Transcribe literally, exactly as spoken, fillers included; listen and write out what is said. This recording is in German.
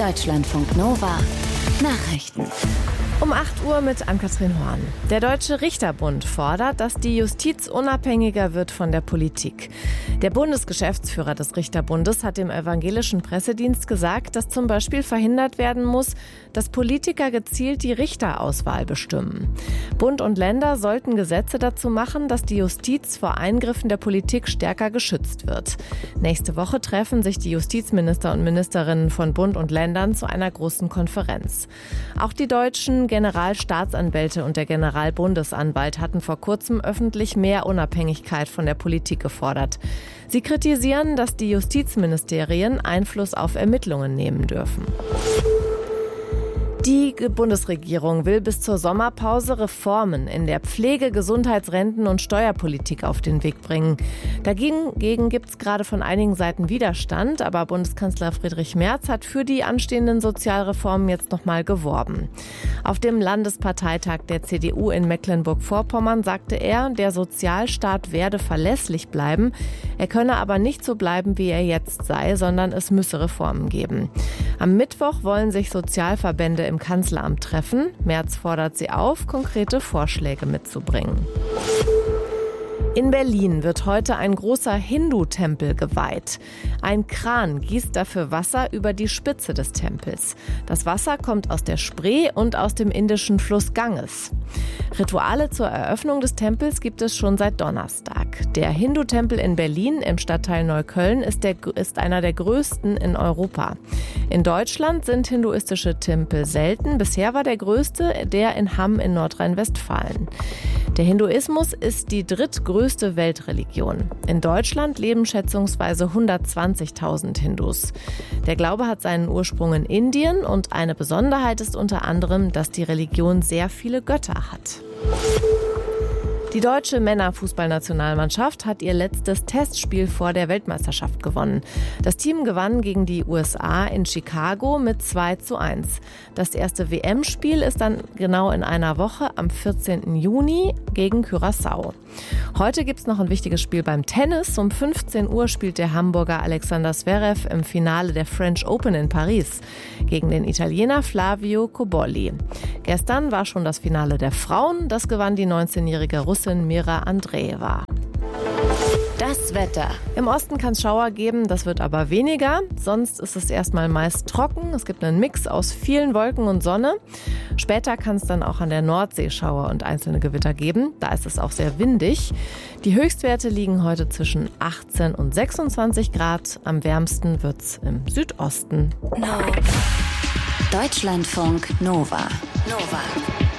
Deutschlandfunk Nova Nachrichten. Um acht Uhr mit Ann-Kathrin Horn. Der Deutsche Richterbund fordert, dass die Justiz unabhängiger wird von der Politik. Der Bundesgeschäftsführer des Richterbundes hat dem evangelischen Pressedienst gesagt, dass zum Beispiel verhindert werden muss, dass Politiker gezielt die Richterauswahl bestimmen. Bund und Länder sollten Gesetze dazu machen, dass die Justiz vor Eingriffen der Politik stärker geschützt wird. Nächste Woche treffen sich die Justizminister und Ministerinnen von Bund und Ländern zu einer großen Konferenz. Auch die deutschen Generalstaatsanwälte und der Generalbundesanwalt hatten vor kurzem öffentlich mehr Unabhängigkeit von der Politik gefordert. Sie kritisieren, dass die Justizministerien Einfluss auf Ermittlungen nehmen dürfen. Die Bundesregierung will bis zur Sommerpause Reformen in der Pflege-, Gesundheits-, Renten- und Steuerpolitik auf den Weg bringen. Dagegen gibt es gerade von einigen Seiten Widerstand, aber Bundeskanzler Friedrich Merz hat für die anstehenden Sozialreformen jetzt nochmal geworben. Auf dem Landesparteitag der C D U in Mecklenburg-Vorpommern sagte er, der Sozialstaat werde verlässlich bleiben. Er könne aber nicht so bleiben, wie er jetzt sei, sondern es müsse Reformen geben. Am Mittwoch wollen sich Sozialverbände im Kanzleramt treffen. Merz fordert sie auf, konkrete Vorschläge mitzubringen. In Berlin wird heute ein großer Hindu-Tempel geweiht. Ein Kran gießt dafür Wasser über die Spitze des Tempels. Das Wasser kommt aus der Spree und aus dem indischen Fluss Ganges. Rituale zur Eröffnung des Tempels gibt es schon seit Donnerstag. Der Hindu-Tempel in Berlin im Stadtteil Neukölln ist, der, ist einer der größten in Europa. In Deutschland sind hinduistische Tempel selten. Bisher war der größte der in Hamm in Nordrhein-Westfalen. Der Hinduismus ist die drittgrößte Weltreligion. In Deutschland leben schätzungsweise hundertzwanzigtausend Hindus. Der Glaube hat seinen Ursprung in Indien und eine Besonderheit ist unter anderem, dass die Religion sehr viele Götter hat. Die deutsche Männerfußballnationalmannschaft hat ihr letztes Testspiel vor der Weltmeisterschaft gewonnen. Das Team gewann gegen die U S A in Chicago mit zwei zu eins. Das erste W M-Spiel ist dann genau in einer Woche am vierzehnten Juni gegen Curaçao. Heute gibt es noch ein wichtiges Spiel beim Tennis. Um fünfzehn Uhr spielt der Hamburger Alexander Zverev im Finale der French Open in Paris gegen den Italiener Flavio Cobolli. Gestern war schon das Finale der Frauen. Das gewann die neunzehnjährige Russin Mira Andreeva. Das Wetter. Im Osten kann es Schauer geben, das wird aber weniger. Sonst ist es erstmal meist trocken. Es gibt einen Mix aus vielen Wolken und Sonne. Später kann es dann auch an der Nordsee Schauer und einzelne Gewitter geben. Da ist es auch sehr windig. Die Höchstwerte liegen heute zwischen achtzehn und sechsundzwanzig Grad. Am wärmsten wird es im Südosten. No. Deutschlandfunk Nova. Nova.